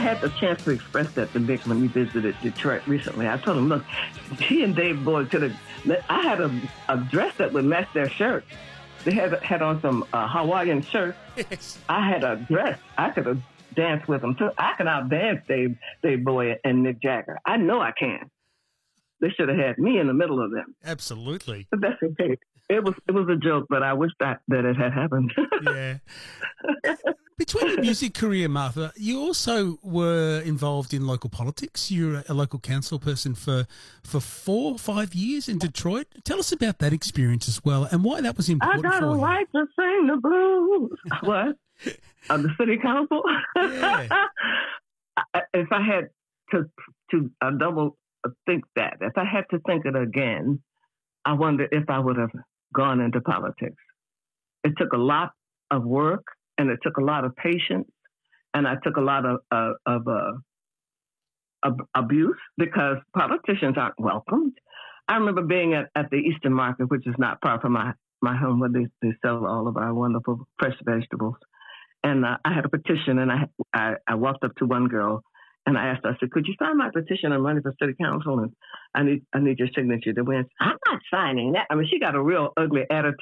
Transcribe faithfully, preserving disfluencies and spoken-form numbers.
had the chance to express that to Nick when we visited Detroit recently. I told him, look, he and Dave Boyd could have, I had a, a dress that would match their shirt. They had had on some uh, Hawaiian shirts. Yes. I had a dress. I could have danced with them, too. I can out-dance Dave, Dave Boyd and Mick Jagger. I know I can. They should have had me in the middle of them. Absolutely. But that's okay. It was it was a joke, but I wish that, that it had happened. Yeah. Between your music career, Martha, you also were involved in local politics. You're a local council person for for four or five years in Detroit. Tell us about that experience as well and why that was important I got for a you. right to sing the blues. What? Of the city council? Yeah. If I had to to uh, double think that, if I had to think it again, I wonder if I would have gone into politics. It took a lot of work, and it took a lot of patience, and I took a lot of uh, of, uh, of abuse because politicians aren't welcomed. I remember being at, at the Eastern Market, which is not far from my, my home, where they, they sell all of our wonderful fresh vegetables. And uh, I had a petition, and I, I I walked up to one girl, and I asked her, I said, could you sign my petition? I'm running for city council, and I need I need your signature to win. I'm not signing that. I mean, she got a real ugly attitude.